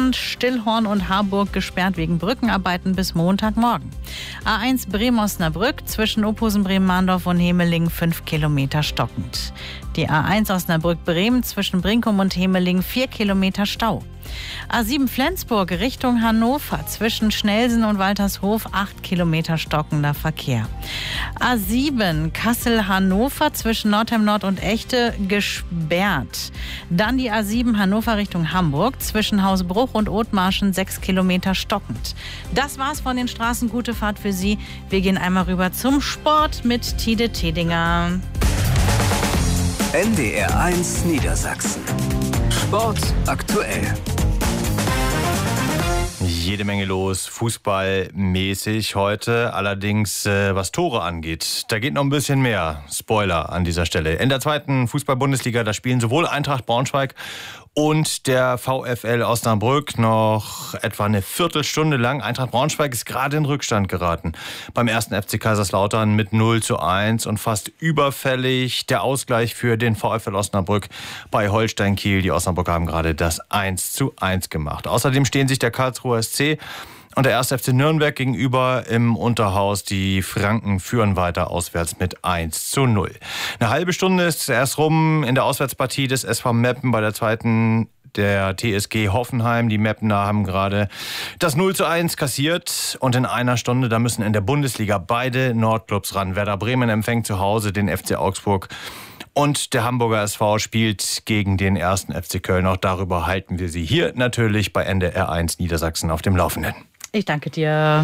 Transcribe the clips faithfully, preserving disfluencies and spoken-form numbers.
zwischen Stillhorn und Harburg gesperrt wegen Brückenarbeiten bis Montagmorgen. A eins Bremen-Osnabrück zwischen Ophusen-Bremen-Mahndorf und Hemelingen fünf Kilometer stockend. Die A eins Osnabrück-Bremen zwischen Brinkum und Hemelingen vier Kilometer Stau. A sieben Flensburg Richtung Hannover zwischen Schnelsen und Waltershof acht Kilometer stockender Verkehr. A sieben Kassel-Hannover zwischen Nordheim Nord und Echte gesperrt. Dann die A sieben Hannover Richtung Hamburg zwischen Hausbruch und Othmarschen sechs Kilometer stockend. Das war's von den Straßen. Gute Fahrt für Sie. Wir gehen einmal rüber zum Sport mit Tide Tedinger. N D R eins Niedersachsen. Sport aktuell. Jede Menge los, fußballmäßig heute. Allerdings, äh, was Tore angeht, da geht noch ein bisschen mehr. Spoiler an dieser Stelle. In der zweiten Fußball-Bundesliga, da spielen sowohl Eintracht Braunschweig und der VfL Osnabrück noch etwa eine Viertelstunde lang. Eintracht Braunschweig ist gerade in Rückstand geraten. Beim ersten F C Kaiserslautern mit null zu eins und fast überfällig der Ausgleich für den VfL Osnabrück bei Holstein Kiel. Die Osnabrücker haben gerade das eins zu eins gemacht. Außerdem stehen sich der Karlsruher S C und der erste F C Nürnberg gegenüber im Unterhaus. Die Franken führen weiter auswärts mit eins zu null. Eine halbe Stunde ist erst rum in der Auswärtspartie des S V Meppen bei der zweiten der T S G Hoffenheim. Die Meppener haben gerade das null zu eins kassiert. Und in einer Stunde, da müssen in der Bundesliga beide Nordclubs ran. Werder Bremen empfängt zu Hause den F C Augsburg. Und der Hamburger S V spielt gegen den ersten F C Köln. Auch darüber halten wir Sie hier natürlich bei N D R eins Niedersachsen auf dem Laufenden. Ich danke dir.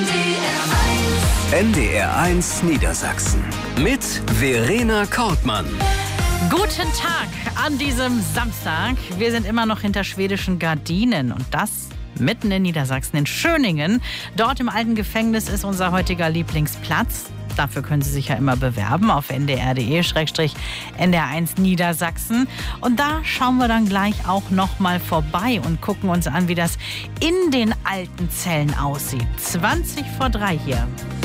N D R eins Niedersachsen mit Verena Kortmann. Guten Tag an diesem Samstag. Wir sind immer noch hinter schwedischen Gardinen und das mitten in Niedersachsen, in Schöningen. Dort im alten Gefängnis ist unser heutiger Lieblingsplatz. Dafür können Sie sich ja immer bewerben auf n d r punkt d e slash n d r eins Niedersachsen. Und da schauen wir dann gleich auch noch mal vorbei und gucken uns an, wie das in den alten Zellen aussieht. zwanzig vor drei hier.